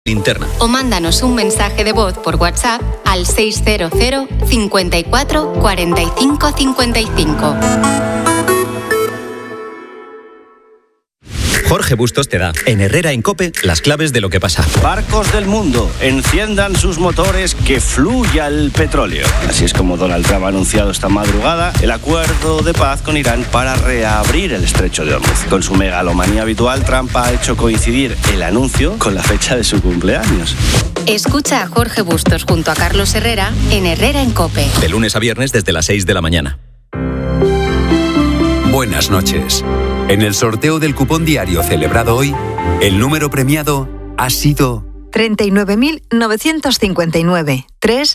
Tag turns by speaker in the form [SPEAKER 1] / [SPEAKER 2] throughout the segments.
[SPEAKER 1] Linterna.
[SPEAKER 2] O mándanos un mensaje de voz por WhatsApp al 600 54 45 55.
[SPEAKER 1] Jorge Bustos te da, en Herrera en COPE, las claves de lo que pasa.
[SPEAKER 3] Barcos del mundo, enciendan sus motores, que fluya el petróleo. Así es como Donald Trump ha anunciado esta madrugada el acuerdo de paz con Irán para reabrir el estrecho de Hormuz. Con su megalomanía habitual, Trump ha hecho coincidir el anuncio con la fecha de su cumpleaños.
[SPEAKER 2] Escucha a Jorge Bustos junto a Carlos Herrera en Herrera en COPE.
[SPEAKER 1] De lunes a viernes desde las 6 de la mañana.
[SPEAKER 4] Buenas noches. En el sorteo del cupón diario celebrado hoy, el número premiado ha sido
[SPEAKER 5] 39.959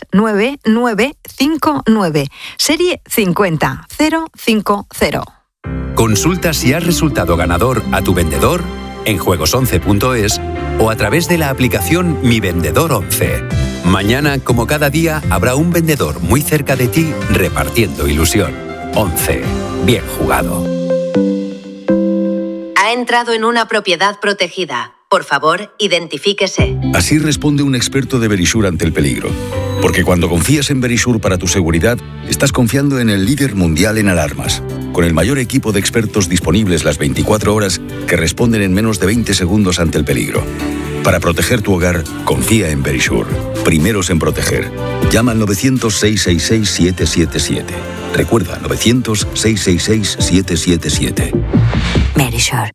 [SPEAKER 5] 39959, serie 50050.
[SPEAKER 4] Consulta si has resultado ganador a tu vendedor en juegos11.es o a través de la aplicación Mi Vendedor 11. Mañana, como cada día, habrá un vendedor muy cerca de ti repartiendo ilusión. 11. Bien jugado.
[SPEAKER 6] Ha entrado en una propiedad protegida. Por favor, identifíquese.
[SPEAKER 7] Así responde un experto de Verisure ante el peligro. Porque cuando confías en Verisure para tu seguridad, estás confiando en el líder mundial en alarmas, con el mayor equipo de expertos disponibles las 24 horas que responden en menos de 20 segundos ante el peligro. Para proteger tu hogar, confía en Verisure. Primeros en proteger. Llama al 900-666-777. Recuerda, 900-666-777.
[SPEAKER 5] Verisure.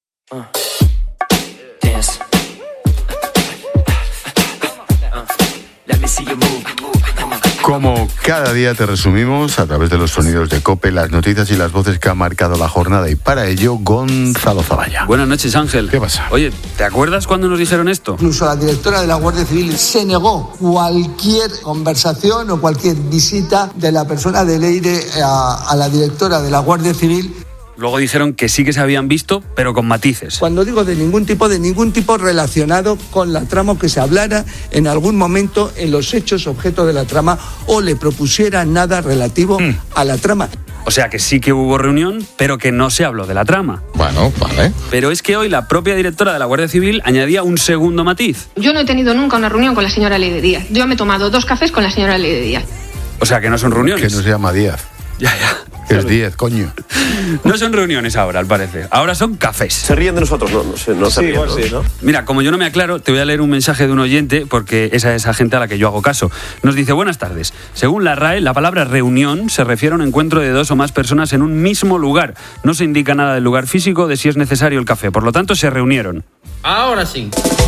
[SPEAKER 8] Como cada día te resumimos a través de los sonidos de COPE, las noticias y las voces que han marcado la jornada, y para ello Gonzalo Zavalla.
[SPEAKER 9] Buenas noches, Ángel.
[SPEAKER 8] ¿Qué pasa?
[SPEAKER 9] Oye, ¿te acuerdas cuando nos dijeron esto?
[SPEAKER 10] Incluso la directora de la Guardia Civil se negó cualquier conversación o cualquier visita de la persona de Leire a la directora de la Guardia Civil.
[SPEAKER 9] Luego dijeron que sí que se habían visto, pero con matices.
[SPEAKER 10] Cuando digo de ningún tipo relacionado con la trama, que se hablara en algún momento en los hechos objeto de la trama o le propusiera nada relativo a la trama.
[SPEAKER 9] O sea que sí que hubo reunión, pero que no se habló de la trama.
[SPEAKER 8] Bueno, vale.
[SPEAKER 9] Pero es que hoy la propia directora de la Guardia Civil añadía un segundo matiz.
[SPEAKER 11] Yo no he tenido nunca una reunión con la señora Leire Díaz. Yo me he tomado 2 cafés con la señora Leire Díaz.
[SPEAKER 9] O sea que no son reuniones.
[SPEAKER 8] Que no se llama Díaz.
[SPEAKER 9] Ya.
[SPEAKER 8] Es 10, coño.
[SPEAKER 9] No son reuniones ahora, al parecer. Ahora son cafés.
[SPEAKER 3] ¿Se ríen de nosotros? No se ríen, ¿no?
[SPEAKER 12] Sí, ¿no?
[SPEAKER 9] Mira, como yo no me aclaro, te voy a leer un mensaje de un oyente, porque esa es esa gente a la que yo hago caso. Nos dice: buenas tardes. Según la RAE, la palabra reunión se refiere a un encuentro de 2 o más personas en un mismo lugar. No se indica nada del lugar físico, de si es necesario el café. Por lo tanto, se reunieron.
[SPEAKER 12] Ahora sí.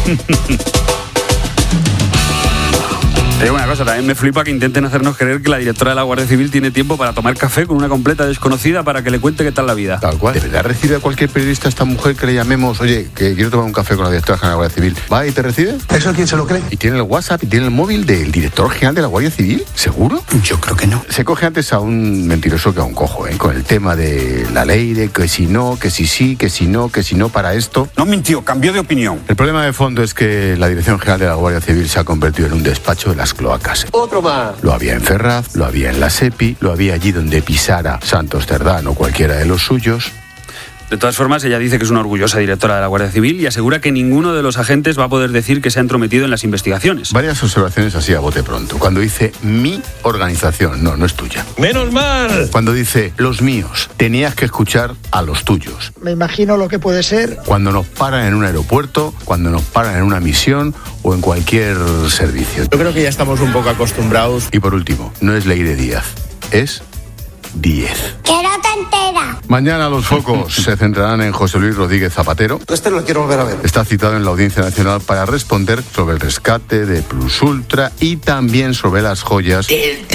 [SPEAKER 9] Te digo una cosa, también me flipa que intenten hacernos creer que la directora de la Guardia Civil tiene tiempo para tomar café con una completa desconocida para que le cuente qué tal la vida.
[SPEAKER 8] Tal cual. ¿De verdad recibe a cualquier periodista esta mujer que le llamemos, oye, que quiero tomar un café con la directora general de la Guardia Civil? ¿Va y te recibe?
[SPEAKER 10] ¿Eso quién se lo cree?
[SPEAKER 8] ¿Y tiene el WhatsApp y tiene el móvil del director general de la Guardia Civil? ¿Seguro?
[SPEAKER 1] Yo creo que no.
[SPEAKER 8] Se coge antes a un mentiroso que a un cojo, con el tema de la ley, de que si no, que si sí, que si no para esto.
[SPEAKER 13] No mintió, cambió de opinión.
[SPEAKER 8] El problema de fondo es que la Dirección General de la Guardia Civil se ha convertido en un despacho de las cloacas.
[SPEAKER 10] Otro más.
[SPEAKER 8] Lo había en Ferraz, lo había en la SEPI, lo había allí donde pisara Santos Cerdán o cualquiera de los suyos.
[SPEAKER 9] De todas formas, ella dice que es una orgullosa directora de la Guardia Civil y asegura que ninguno de los agentes va a poder decir que se ha entrometido en las investigaciones.
[SPEAKER 8] Varias observaciones así a bote pronto. Cuando dice mi organización, no es tuya.
[SPEAKER 12] ¡Menos mal!
[SPEAKER 8] Cuando dice los míos, tenías que escuchar a los tuyos.
[SPEAKER 10] Me imagino lo que puede ser.
[SPEAKER 8] Cuando nos paran en un aeropuerto, cuando nos paran en una misión o en cualquier servicio.
[SPEAKER 12] Yo creo que ya estamos un poco acostumbrados.
[SPEAKER 8] Y por último, no es Leire Díaz, es 10.
[SPEAKER 14] ¡Que no te entera!
[SPEAKER 8] Mañana los focos se centrarán en José Luis Rodríguez Zapatero.
[SPEAKER 10] Este lo quiero volver a ver.
[SPEAKER 8] Está citado en la Audiencia Nacional para responder sobre el rescate de Plus Ultra y también sobre las joyas
[SPEAKER 10] ¡del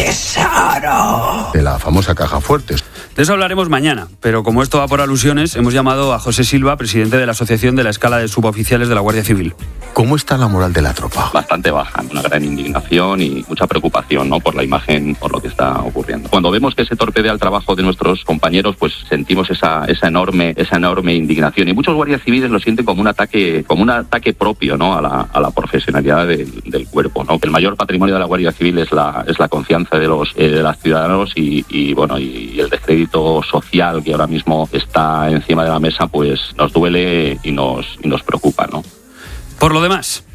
[SPEAKER 10] tesoro!
[SPEAKER 8] De la famosa Caja Fuertes.
[SPEAKER 9] De eso hablaremos mañana, pero como esto va por alusiones, hemos llamado a José Silva, presidente de la Asociación de la Escala de Suboficiales de la Guardia Civil.
[SPEAKER 8] ¿Cómo está la moral de la tropa?
[SPEAKER 15] Bastante baja, una gran indignación y mucha preocupación, ¿no?, por la imagen, por lo que está ocurriendo. Cuando vemos que se torpedea el trabajo de nuestros compañeros, pues sentimos esa enorme indignación, y muchos guardias civiles lo sienten como un ataque propio, ¿no?, a la profesionalidad del cuerpo, ¿no? El mayor patrimonio de la Guardia Civil es la confianza de los ciudadanos y el descrédito social que ahora mismo está encima de la mesa, pues nos duele y nos preocupa, ¿no?
[SPEAKER 9] Por lo demás,